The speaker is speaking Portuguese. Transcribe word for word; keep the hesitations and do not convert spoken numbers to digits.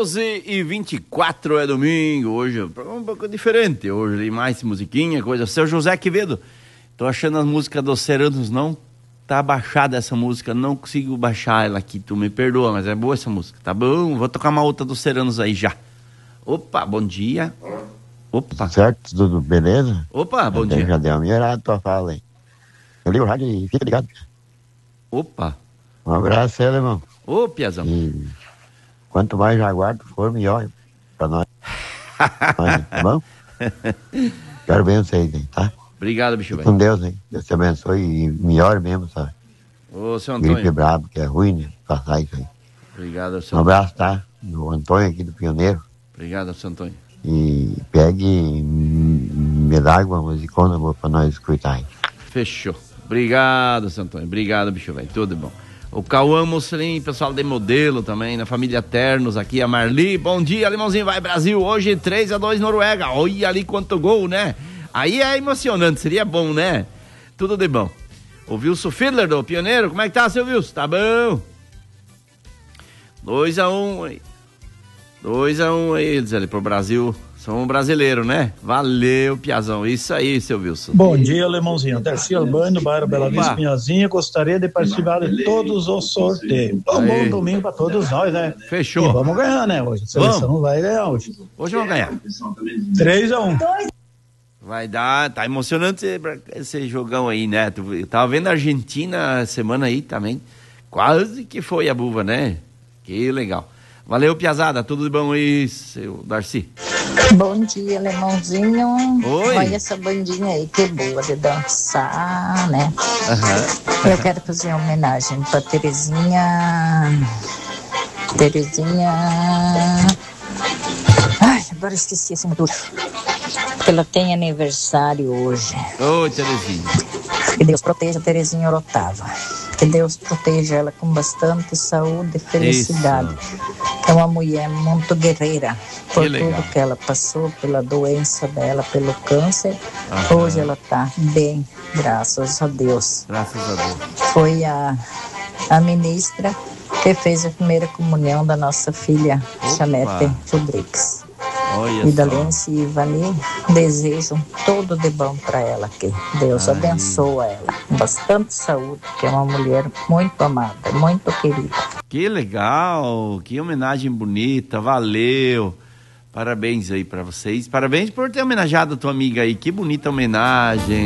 doze e vinte e quatro é domingo, hoje é um pouco diferente, hoje tem mais musiquinha, coisa. Seu José Quevedo, tô achando as músicas dos Ceranos, não tá baixada essa música, não consigo baixar ela aqui, tu me perdoa, mas é boa essa música, tá bom? Vou tocar uma outra dos Ceranos aí já. Opa, bom dia. Opa. Certo, tudo beleza? Opa, bom já dia. Já deu uma melhorada tua fala aí. Eu ligo o rádio e fica ligado. Opa. Um abraço aí, irmão. Ô, Piazão. E quanto mais jaguar tu for, melhor pra nós. Tá bom? Quero bem vocês, hein, tá? Obrigado, bicho velho. Com Deus, hein? Deus te abençoe e melhor mesmo, sabe? Ô, seu Antônio. Gripe brabo, que é ruim, né? Passar isso aí. Obrigado, seu Um abraço, tá? Do Antônio aqui do Pioneiro. Obrigado, seu Antônio. E pegue me dá água, uma musicona boa pra nós escutar aí. Fechou. Obrigado, seu Antônio. Obrigado, bicho velho. Tudo bom. O Cauã Mussolini, pessoal de Modelo também, na família Ternos aqui, a Marli. Bom dia, Limãozinho, vai Brasil. Hoje três a dois Noruega. Olha ali quanto gol, né? Aí é emocionante, seria bom, né? Tudo de bom. O Wilson Fiedler do Pioneiro, como é que tá, seu Wilson? Tá bom? dois a um aí. dois a um aí, diz ali pro Brasil. Somos um brasileiro, né? Valeu, Piazão. Isso aí, seu Wilson. Bom dia, Alemãozinho. Darcy Albano, bairro Bela Vista, Pinhazinha. Gostaria de participar de todos os sorteios. Um bom domingo para todos nós, né? Fechou. E vamos ganhar, né? Hoje a seleção vamos. vai ganhar hoje. Hoje vamos ganhar. três a um. Vai dar, tá emocionante esse, esse jogão aí, né? Eu tava vendo a Argentina semana aí também. Quase que foi a buva, né? Que legal. Valeu, Piazada. Tudo de bom aí, seu Darcy? Bom dia, Alemãozinho. Oi. Olha essa bandinha aí, que boa de dançar, né? Uhum. Eu quero fazer uma homenagem pra Terezinha. Terezinha. Ai, agora esqueci esse motor. Porque ela tem aniversário hoje. Oi, Terezinha. Que Deus proteja a Terezinha Orotava. Que Deus proteja ela com bastante saúde e felicidade. É uma mulher muito guerreira por que tudo que ela passou, pela doença dela, pelo câncer. Uhum. Hoje ela está bem, graças a Deus. Graças a Deus. Foi a, a ministra que fez a primeira comunhão da nossa filha, Janete Rodrigues. Olha e da Lenci e Ivani desejam tudo de bom para ela aqui. Deus Ai. abençoa ela com bastante saúde, que é uma mulher muito amada, muito querida. Que legal, que homenagem bonita, valeu. Parabéns aí para vocês. Parabéns por ter homenageado a tua amiga aí, que bonita homenagem.